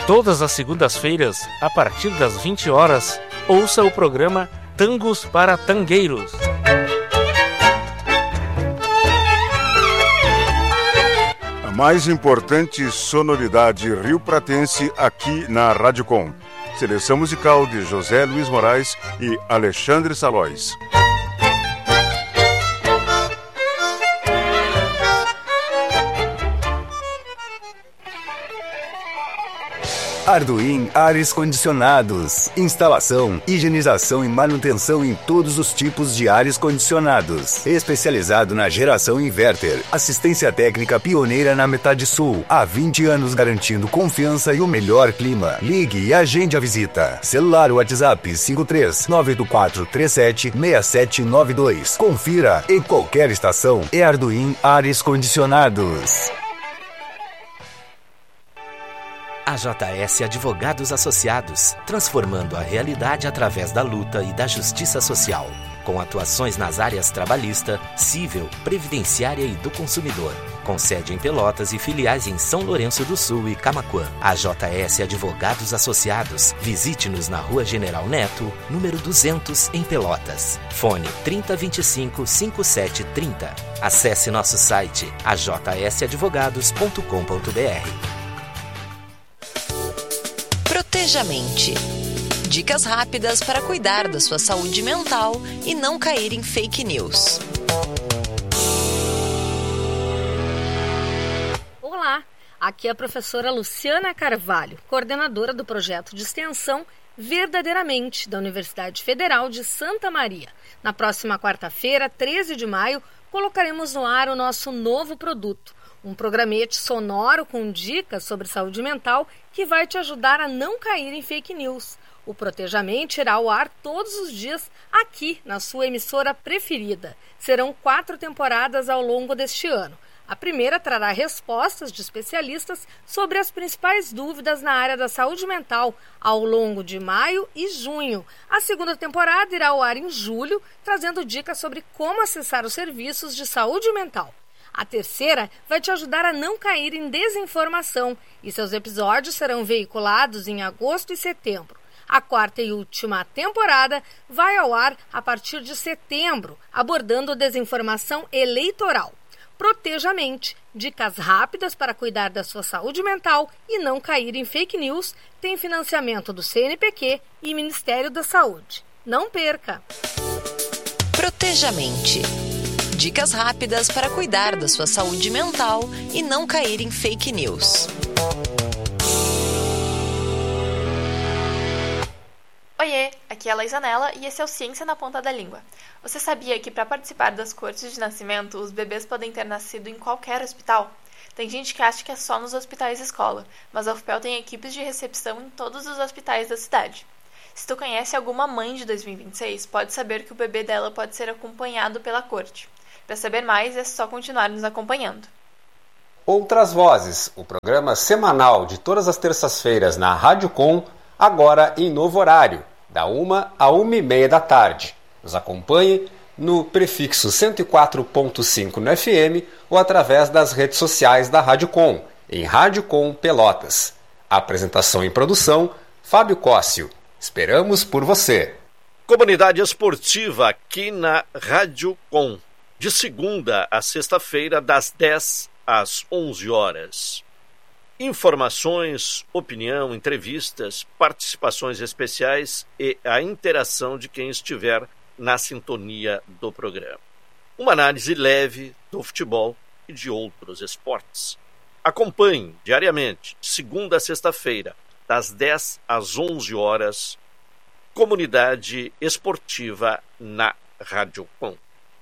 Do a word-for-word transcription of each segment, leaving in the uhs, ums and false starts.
Todas as segundas-feiras, a partir das vinte horas, ouça o programa Tangos para Tangueiros. A mais importante sonoridade rio-pratense aqui na Rádio Com. Seleção musical de José Luiz Moraes e Alexandre Salóis. Arduin Ares Condicionados. Instalação, higienização e manutenção em todos os tipos de ares condicionados. Especializado na geração inverter. Assistência técnica pioneira na metade sul. Há vinte anos garantindo confiança e o melhor clima. Ligue e agende a visita. Celular WhatsApp cinco três nove oito quatro três sete seis sete nove dois. Confira em qualquer estação. É Arduin Ares Condicionados. A J S Advogados Associados, transformando a realidade através da luta e da justiça social, com atuações nas áreas trabalhista, civil, previdenciária e do consumidor, com sede em Pelotas e filiais em São Lourenço do Sul e Camaquã. A J S Advogados Associados, visite-nos na Rua General Neto, número duzentos, em Pelotas. Fone trinta vinte e cinco, cinquenta e sete trinta. Acesse nosso site a j s advogados ponto com ponto b r. Proteja a mente. Dicas rápidas para cuidar da sua saúde mental e não cair em fake news. Olá, aqui é a professora Luciana Carvalho, coordenadora do projeto de extensão Verdadeiramente, da Universidade Federal de Santa Maria. Na próxima quarta-feira, treze de maio, colocaremos no ar o nosso novo produto, um programete sonoro com dicas sobre saúde mental que vai te ajudar a não cair em fake news. O Protejamente irá ao ar todos os dias aqui na sua emissora preferida. Serão quatro temporadas ao longo deste ano. A primeira trará respostas de especialistas sobre as principais dúvidas na área da saúde mental ao longo de maio e junho. A segunda temporada irá ao ar em julho, trazendo dicas sobre como acessar os serviços de saúde mental. A terceira vai te ajudar a não cair em desinformação e seus episódios serão veiculados em agosto e setembro. A quarta e última temporada vai ao ar a partir de setembro, abordando desinformação eleitoral. Proteja a mente. Dicas rápidas para cuidar da sua saúde mental e não cair em fake news. Tem financiamento do C N P Q e Ministério da Saúde. Não perca! Proteja a mente. Dicas rápidas para cuidar da sua saúde mental e não cair em fake news. Oiê, aqui é a Laizanella e esse é o Ciência na Ponta da Língua. Você sabia que para participar das cortes de nascimento, os bebês podem ter nascido em qualquer hospital? Tem gente que acha que é só nos hospitais escola, mas a U F P E L tem equipes de recepção em todos os hospitais da cidade. Se tu conhece alguma mãe de dois mil e vinte e seis, pode saber que o bebê dela pode ser acompanhado pela corte. Para saber mais, é só continuar nos acompanhando. Outras Vozes, o programa semanal de todas as terças-feiras na Rádio Com, agora em novo horário, da uma à uma e meia da tarde. Nos acompanhe no prefixo cento e quatro ponto cinco no F M ou através das redes sociais da Rádio Com, em Rádio Com Pelotas. Apresentação e produção, Fábio Cóssio. Esperamos por você. Comunidade esportiva aqui na Rádio Com, de segunda a sexta-feira, das dez às onze horas. Informações, opinião, entrevistas, participações especiais e a interação de quem estiver na sintonia do programa. Uma análise leve do futebol e de outros esportes. Acompanhe diariamente, de segunda a sexta-feira, das dez às onze horas, Comunidade Esportiva na Rádio Com.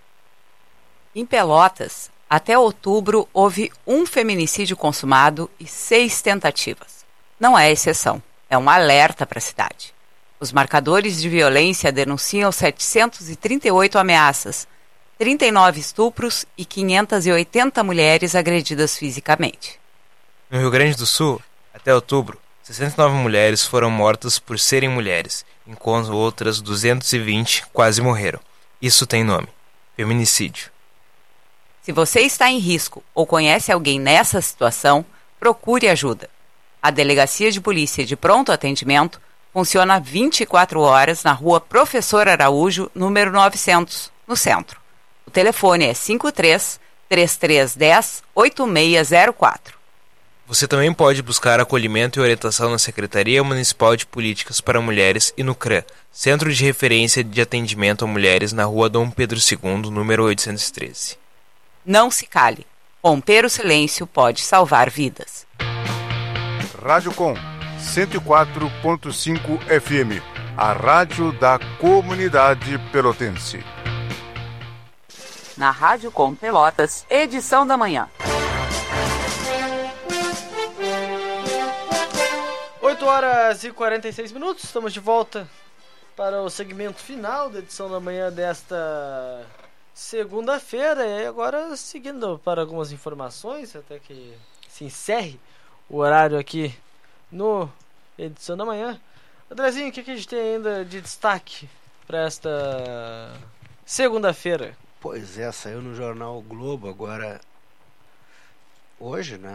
Em Pelotas, até outubro, houve um feminicídio consumado e seis tentativas. Não é exceção, é um alerta para a cidade. Os marcadores de violência denunciam setecentas e trinta e oito ameaças, trinta e nove estupros e quinhentas e oitenta mulheres agredidas fisicamente. No Rio Grande do Sul, até outubro, sessenta e nove mulheres foram mortas por serem mulheres, enquanto outras duzentas e vinte quase morreram. Isso tem nome: feminicídio. Se você está em risco ou conhece alguém nessa situação, procure ajuda. A Delegacia de Polícia de Pronto Atendimento funciona vinte e quatro horas na Rua Professor Araújo, número novecentos, no centro. O telefone é cinco três, três três um zero, oito seis zero quatro. Você também pode buscar acolhimento e orientação na Secretaria Municipal de Políticas para Mulheres e no C R A, Centro de Referência de Atendimento a Mulheres, na Rua Dom Pedro segundo, número oitocentos e treze. Não se cale. Romper o silêncio pode salvar vidas. Rádio Com, cento e quatro ponto cinco F M, a rádio da comunidade pelotense. Na Rádio Com Pelotas, edição da manhã. oito horas e quarenta e seis minutos, estamos de volta para o segmento final da edição da manhã desta segunda-feira. E agora seguindo para algumas informações, até que se encerre o horário aqui no edição da manhã. Andrezinho, o que, que a gente tem ainda de destaque para esta segunda-feira? Pois é, saiu no jornal o Globo agora, hoje, né?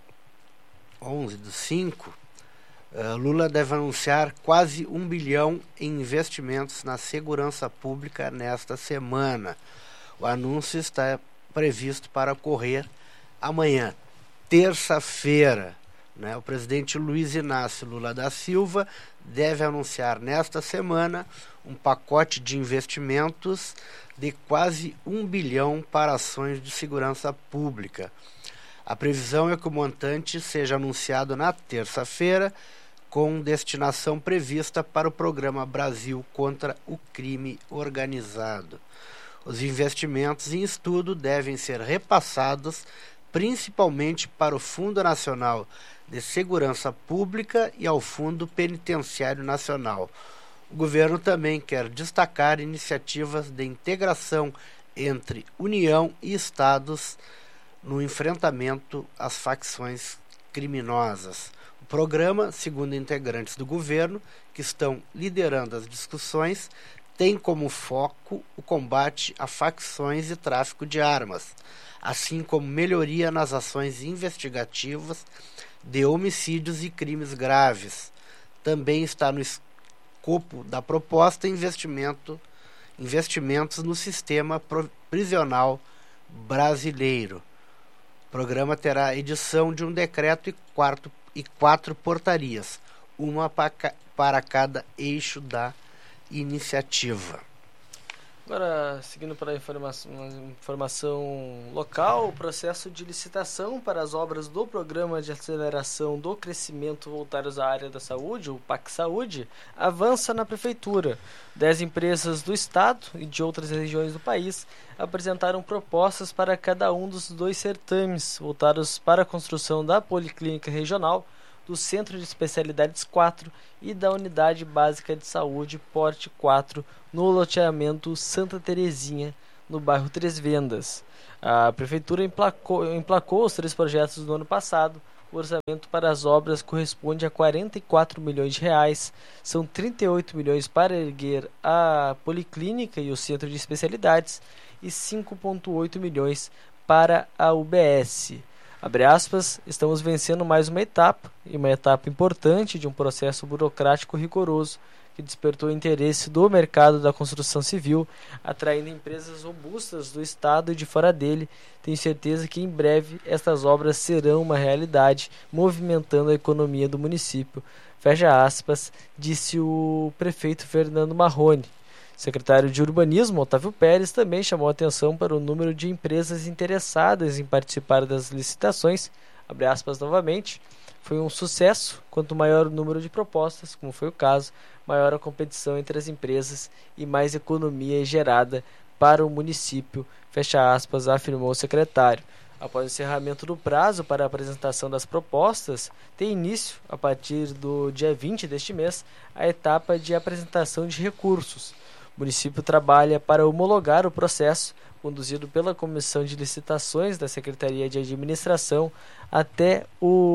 onze do cinco. Uh, Lula deve anunciar quase um bilhão em investimentos na segurança pública nesta semana. O anúncio está previsto para ocorrer amanhã, terça-feira. Né? O presidente Luiz Inácio Lula da Silva deve anunciar nesta semana um pacote de investimentos de quase um bilhão para ações de segurança pública. A previsão é que o montante seja anunciado na terça-feira, com destinação prevista para o Programa Brasil contra o Crime Organizado. Os investimentos em estudo devem ser repassados principalmente para o Fundo Nacional de Segurança Pública e ao Fundo Penitenciário Nacional. O governo também quer destacar iniciativas de integração entre União e Estados no enfrentamento às facções criminosas. O programa, segundo integrantes do governo, que estão liderando as discussões, tem como foco o combate a facções e tráfico de armas, assim como melhoria nas ações investigativas de homicídios e crimes graves. Também está no escopo da proposta investimento, investimentos no sistema prisional brasileiro. O programa terá edição de um decreto e quarto e quatro portarias, uma para cada eixo da iniciativa. Agora, seguindo para a informação, informação local, o processo de licitação para as obras do Programa de Aceleração do Crescimento voltados à área da saúde, o PAC Saúde, avança na Prefeitura. Dez empresas do Estado e de outras regiões do país apresentaram propostas para cada um dos dois certames, voltados para a construção da Policlínica Regional, do Centro de Especialidades quatro e da Unidade Básica de Saúde Porte quatro, no loteamento Santa Terezinha, no bairro Três Vendas. A Prefeitura emplacou, emplacou os três projetos do ano passado. O orçamento para as obras corresponde a quarenta e quatro milhões de reais. São trinta e oito milhões para erguer a Policlínica e o Centro de Especialidades e cinco vírgula oito milhões para a U B S. Abre aspas, estamos vencendo mais uma etapa, e uma etapa importante de um processo burocrático rigoroso que despertou o interesse do mercado da construção civil, atraindo empresas robustas do estado e de fora dele. Tenho certeza que em breve estas obras serão uma realidade, movimentando a economia do município. Fecha aspas, disse o prefeito Fernando Marrone. O secretário de Urbanismo, Otávio Pérez, também chamou a atenção para o número de empresas interessadas em participar das licitações. Abre aspas novamente. Foi um sucesso. Quanto maior o número de propostas, como foi o caso, maior a competição entre as empresas e mais economia é gerada para o município. Fecha aspas, afirmou o secretário. Após o encerramento do prazo para a apresentação das propostas, tem início, a partir do dia vinte deste mês, a etapa de apresentação de recursos. O município trabalha para homologar o processo, conduzido pela Comissão de Licitações da Secretaria de Administração, até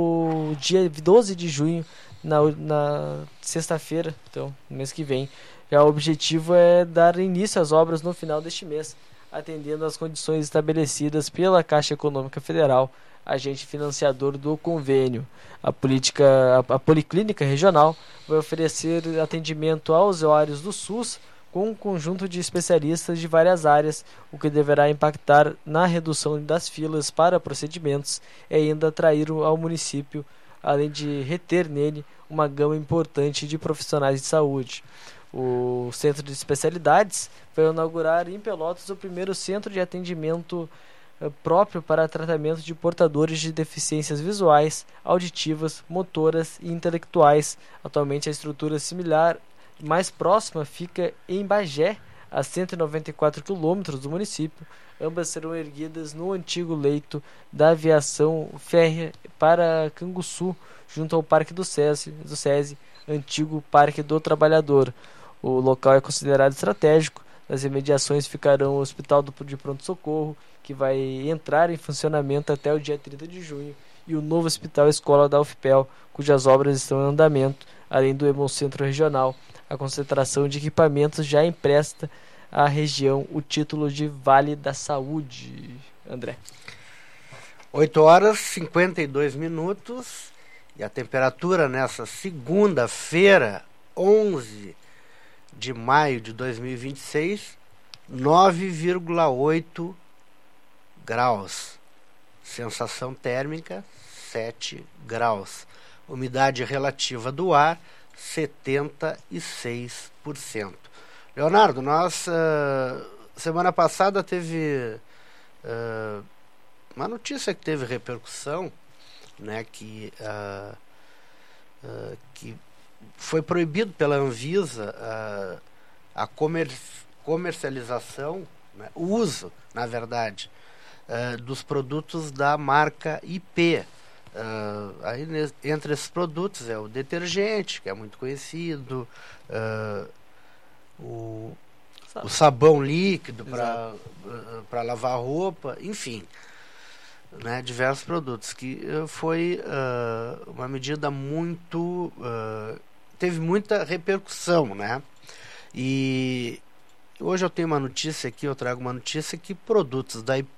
o dia doze de junho, na, na sexta-feira, então, no mês que vem. Já o objetivo é dar início às obras no final deste mês, atendendo às condições estabelecidas pela Caixa Econômica Federal, agente financiador do convênio. A, política, a, a Policlínica Regional vai oferecer atendimento aos usuários do SUS com um conjunto de especialistas de várias áreas, o que deverá impactar na redução das filas para procedimentos e ainda atrair ao município, além de reter nele uma gama importante de profissionais de saúde. O Centro de Especialidades vai inaugurar em Pelotas o primeiro centro de atendimento próprio para tratamento de portadores de deficiências visuais, auditivas, motoras e intelectuais. Atualmente a estrutura similar mais próxima fica em Bagé, a cento e noventa e quatro quilômetros do município. Ambas serão erguidas no antigo leito da aviação férrea para Canguçu, junto ao Parque do SESI, do SESI, antigo Parque do Trabalhador. O local é considerado estratégico. Nas imediações ficarão o Hospital de Pronto-Socorro, que vai entrar em funcionamento até o dia trinta de junho, e o novo Hospital Escola da U F P E L, cujas obras estão em andamento, além do Hemocentro Regional. A concentração de equipamentos já empresta à região o título de Vale da Saúde. André. oito horas e cinquenta e dois minutos, e a temperatura nessa segunda-feira, onze de maio de dois mil e vinte e seis, nove vírgula oito graus. Sensação térmica, sete graus. Umidade relativa do ar, setenta e seis por cento. Leonardo, nós uh, semana passada teve uh, uma notícia que teve repercussão, né, que, uh, uh, que foi proibido pela Anvisa uh, a comer, comercialização, né, o uso, na verdade, uh, dos produtos da marca I P. Uh, aí, entre esses produtos é o detergente, que é muito conhecido, uh, o, o sabão líquido para uh, para lavar roupa, enfim, né, diversos produtos, que uh, foi uh, uma medida muito uh, teve muita repercussão, né? E hoje eu tenho uma notícia aqui, eu trago uma notícia que produtos da I P